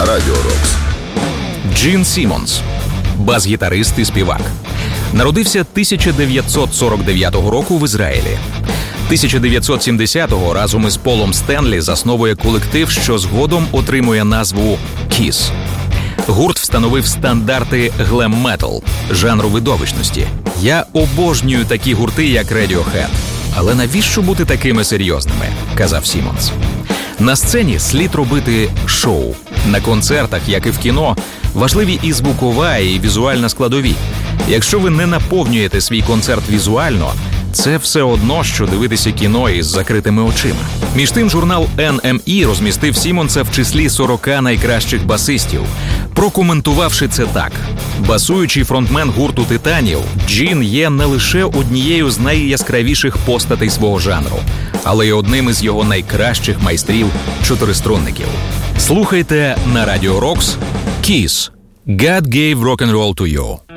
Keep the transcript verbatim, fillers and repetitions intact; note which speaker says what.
Speaker 1: на Радіо Рокс.
Speaker 2: Джин Сіммонс – бас-гітарист і співак. Народився тисяча дев'ятсот сорок дев'ятого року в Ізраїлі. тисяча дев'ятсот сімдесятого разом із Полом Стенлі засновує колектив, що згодом отримує назву Kiss. Гурт встановив стандарти глем-метал, жанру видовищності. Я обожнюю такі гурти, як Radiohead. Але навіщо бути такими серйозними, казав Сіммонс. На сцені слід робити шоу. На концертах, як і в кіно, важливі і звукова, і візуальна складові. Якщо ви не наповнюєте свій концерт візуально, це все одно, що дивитися кіно із закритими очима. Між тим, журнал ен ем і розмістив Сіммонса в числі сорока найкращих басистів, прокоментувавши це так. Басуючий фронтмен гурту «Титанів», Джин є не лише однією з найяскравіших постатей свого жанру, але й одним із його найкращих майстрів чотириструнників. Слухайте на Радіо Рокс «Kiss. God gave rock and roll to you».